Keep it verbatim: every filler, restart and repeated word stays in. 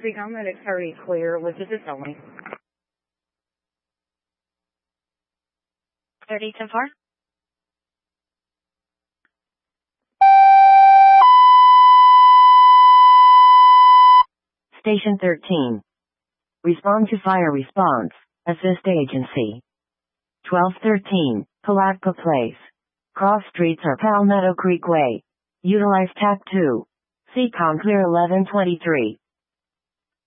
Recon medics already clear with visits only. thirty ten four. Station thirteen. Respond to fire response. Assist agency. twelve thirteen, Palatka Place. Cross streets or Palmetto Creek Way. Utilize T A C two. C COM clear eleven twenty-three.